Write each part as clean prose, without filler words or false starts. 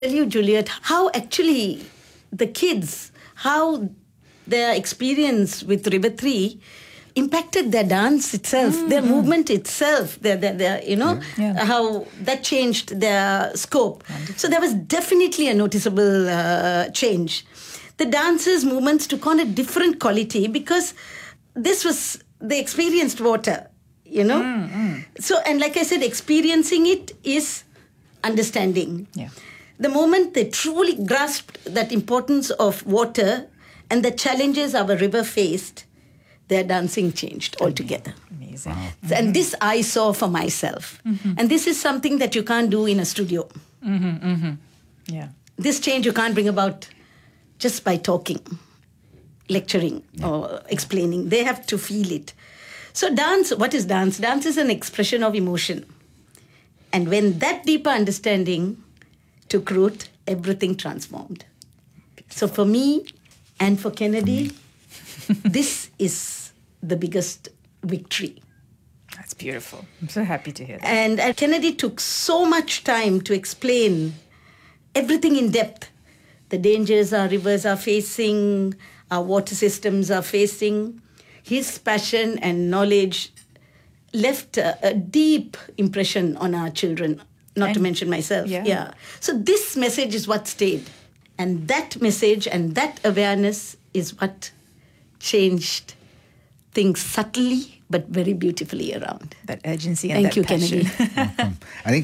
tell you, Juliet, how actually the kids, how their experience with River 3 impacted their dance itself, their movement itself, their how that changed their scope. Wonderful. So there was definitely a noticeable change. The dancers' movements took on a different quality because they experienced water, So, and like I said, experiencing it is understanding. Yeah. The moment they truly grasped that importance of water and the challenges our river faced, their dancing changed altogether. Amazing. Wow. And this I saw for myself. And this is something that you can't do in a studio. Yeah. This change you can't bring about just by talking, lecturing, or explaining. They have to feel it. So dance, what is dance? Dance is an expression of emotion. And when that deeper understanding took root, everything transformed. So for me and for Kennedy, this is the biggest victory. That's beautiful. I'm so happy to hear that. And Kennedy took so much time to explain everything in depth. The dangers our rivers are facing, our water systems are facing. His passion and knowledge left a deep impression on our children, not to mention myself. Yeah. So this message is what stayed. And that message and that awareness is what changed things subtly but very beautifully around. That urgency and Thank you, passion. Kennedy. I think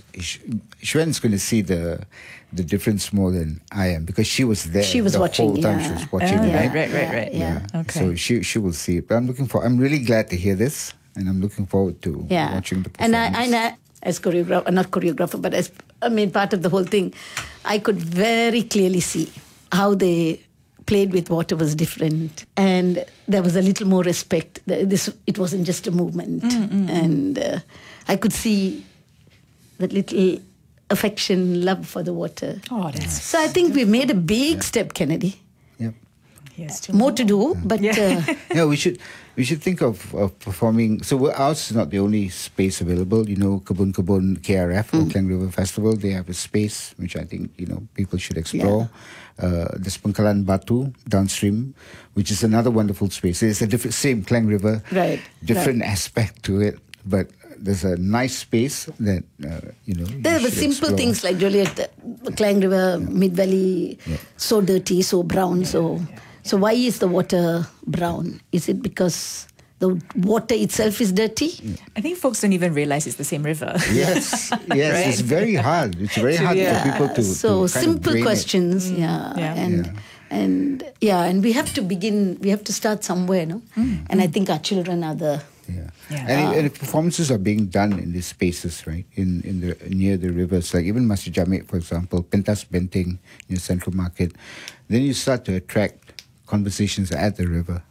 Xuan's going to see the difference more than I am because she was there. She was the watching, whole time. yeah. She was watching, Right. Yeah. Okay. So she will see it. But I'm really glad to hear this, and I'm looking forward to watching the performance. And I as choreographer, but as part of the whole thing, I could very clearly see how they played with water was different, and there was a little more respect. It wasn't just a movement, and I could see that little affection, love for the water. Oh, that's So I think we made a big step, Kennedy. Yep. yes. More to do, but Yeah, we should think of performing. So ours is not the only space available. Kebun Kebun KRF or Klang River Festival, they have a space which I think people should explore. There's Pangkalan Batu downstream, which is another wonderful space. It's a different, same Klang River, different aspect to it, but there's a nice space that there were simple things like Juliet, Klang River, Mid Valley, so dirty, so brown. So why is the water brown? Is it because the water itself is dirty? I think folks don't even realize it's the same river. Yes, It's very hard. It's very hard for people to So kind of simple brain it. questions, and we have to begin. We have to start somewhere, no? And I think our children are the. And if performances are being done in these spaces, right, in the near the rivers, like even Masjid Jamek, for example, Pentas Benteng near Central Market, then you start to attract conversations at the river.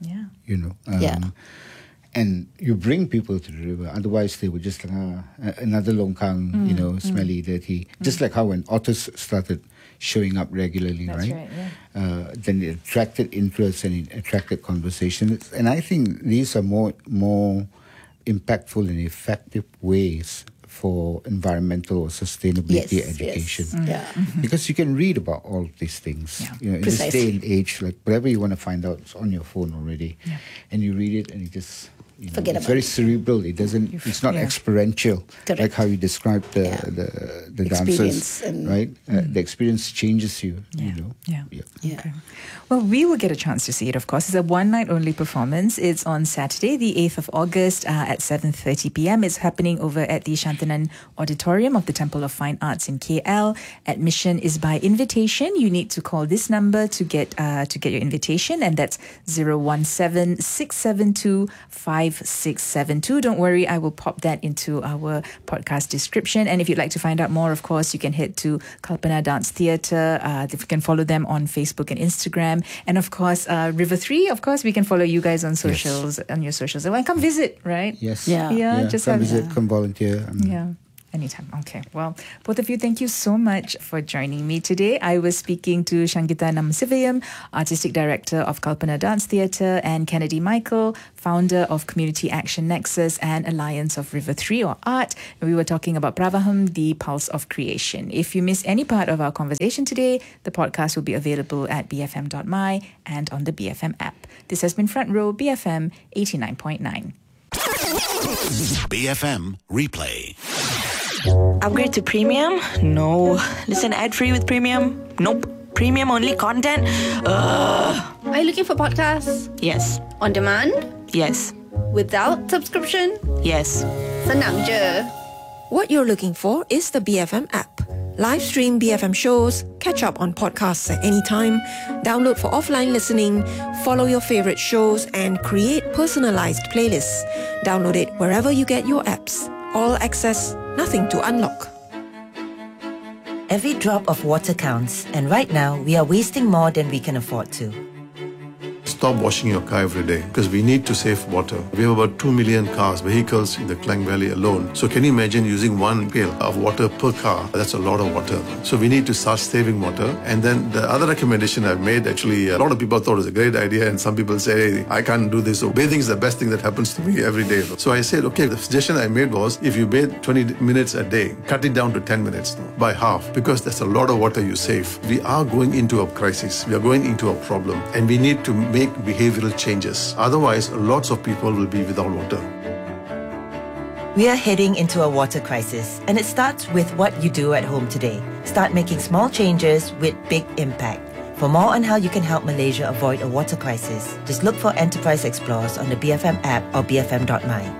And you bring people to the river. Otherwise, they would just another longkang, smelly, dirty. Just like how when otters started showing up regularly, That's right? Then it attracted interest and it attracted conversation. And I think these are more impactful and effective ways for environmental or sustainability education. Because you can read about all of these things. In this day and age, like whatever you want to find out, it's on your phone already. And you read it and you just forget it's about very it. cerebral. It doesn't. It's not experiential, like how you describe the dancers, right? The experience changes you. Okay. Well, we will get a chance to see it, of course. It's a one-night-only performance. It's on Saturday, the 8th of August at 7:30 p.m. It's happening over at the Shantanan Auditorium of the Temple of Fine Arts in KL. Admission is by invitation. You need to call this number to get your invitation, and that's 017-672-5672. Don't worry, I will pop that into our podcast description. And if you'd like to find out more, of course, you can head to Kalpana Dance Theatre. If you can follow them on Facebook and Instagram. And of course, River 3, of course, we can follow you guys on socials, on your socials. And come visit, right? Yes. Just come visit, come volunteer. Anytime. Okay. Well, both of you, thank you so much for joining me today. I was speaking to Shanggita Namasivayam, Artistic Director of Kalpana Dance Theatre, and Kennedy Michael, founder of Community Action Nexus and Alliance of River 3 or ART. And we were talking about Pravaham, the Pulse of Creation. If you missed any part of our conversation today, the podcast will be available at bfm.my and on the BFM app. This has been Front Row BFM 89.9. BFM Replay. Upgrade to premium? No. Listen ad-free with premium? Nope. Premium only content? Are you looking for podcasts? Yes. On demand? Yes. Without subscription? Yes. Senang je. What you're looking for is the BFM app. Live stream BFM shows, catch up on podcasts at any time, download for offline listening, follow your favorite shows, and create personalized playlists. Download it wherever you get your apps. All access, nothing to unlock. Every drop of water counts, and right now we are wasting more than we can afford to. Stop washing your car every day because we need to save water. We have about 2 million vehicles in the Klang Valley alone. So can you imagine using 1 pail of water per car? That's a lot of water. So we need to start saving water. And then the other recommendation I've made, actually, a lot of people thought it was a great idea, and some people say, hey, I can't do this. So bathing is the best thing that happens to me every day. So I said, okay, the suggestion I made was, if you bathe 20 minutes a day, cut it down to 10 minutes by half, because that's a lot of water you save. We are going into a crisis. We are going into a problem, and we need to make behavioral changes. Otherwise, lots of people will be without water. We are heading into a water crisis, and it starts with what you do at home today. Start making small changes with big impact. For more on how you can help Malaysia avoid a water crisis, just look for Enterprise Explorers on the BFM app or bfm.my.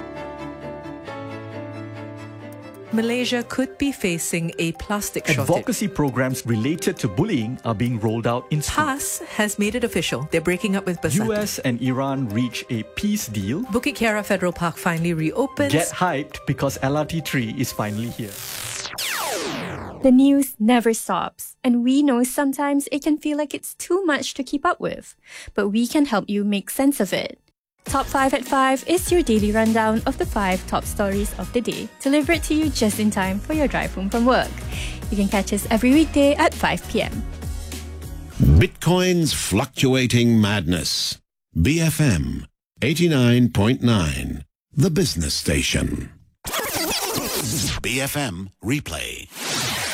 Malaysia could be facing a plastic shortage. Advocacy programs related to bullying are being rolled out in schools. PAS has made it official. They're breaking up with Bersatu. US and Iran reach a peace deal. Bukit Kiara Federal Park finally reopens. Get hyped because LRT3 is finally here. The news never stops, and we know sometimes it can feel like it's too much to keep up with. But we can help you make sense of it. Top 5 at 5 is your daily rundown of the 5 top stories of the day, delivered to you just in time for your drive home from work. You can catch us every weekday at 5 p.m. Bitcoin's fluctuating madness. BFM 89.9, the business station. BFM Replay.